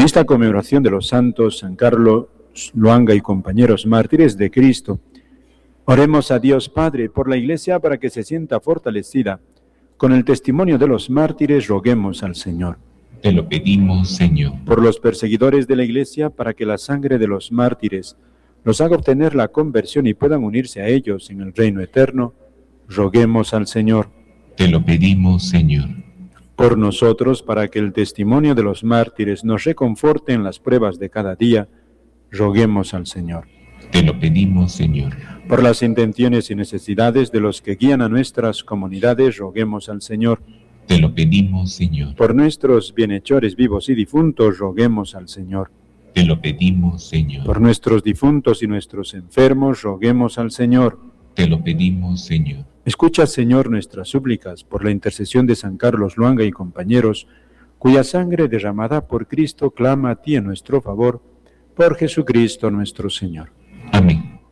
esta conmemoración de los santos San Carlos Luanga y compañeros mártires de Cristo, oremos a Dios Padre por la Iglesia para que se sienta fortalecida. Con el testimonio de los mártires roguemos al Señor. Te lo pedimos, Señor. Por los perseguidores de la Iglesia, para que la sangre de los mártires los haga obtener la conversión y puedan unirse a ellos en el reino eterno, roguemos al Señor. Te lo pedimos, Señor. Por nosotros, para que el testimonio de los mártires nos reconforte en las pruebas de cada día, roguemos al Señor. Te lo pedimos, Señor. Por las intenciones y necesidades de los que guían a nuestras comunidades, roguemos al Señor. Te lo pedimos, Señor. Por nuestros bienhechores vivos y difuntos, roguemos al Señor. Te lo pedimos, Señor. Por nuestros difuntos y nuestros enfermos, roguemos al Señor. Te lo pedimos, Señor. Escucha, Señor, nuestras súplicas por la intercesión de San Carlos Luanga y compañeros, cuya sangre derramada por Cristo clama a ti en nuestro favor, por Jesucristo nuestro Señor.